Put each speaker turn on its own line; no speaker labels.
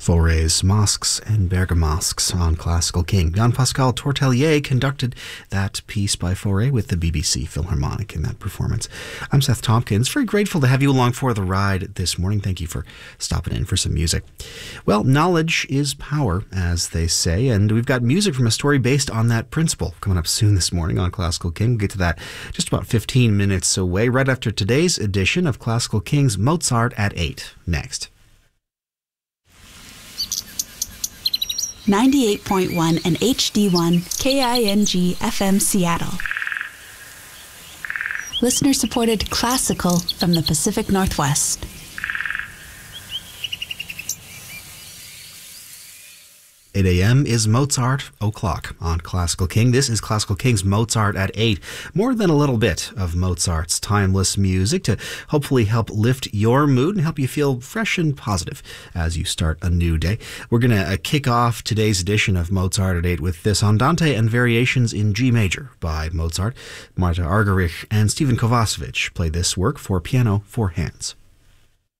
Fauré's Masques and Bergamasques on Classical King. Jean-Pascal Tortelier conducted that piece by Fauré with the BBC Philharmonic in that performance. I'm Seth Tompkins. Very grateful to have you along for the ride this morning. Thank you for stopping in for some music. Well, knowledge is power, as they say, and we've got music from a story based on that principle coming up soon this morning on Classical King. We'll get to that just about 15 minutes away, right after today's edition of Classical King's Mozart at 8. Next.
98.1 and HD1 KING FM Seattle. Listener-supported classical from the Pacific Northwest.
Eight a.m. is Mozart O'Clock on Classical King. This is Classical King's Mozart at 8. More than a little bit of Mozart's timeless music to hopefully help lift your mood and help you feel fresh and positive as you start a new day. We're going to kick off today's edition of Mozart at 8 with this Andante and Variations in G Major by Mozart. Marta Argerich and Stephen Kovacevic play this work for piano, 4 hands.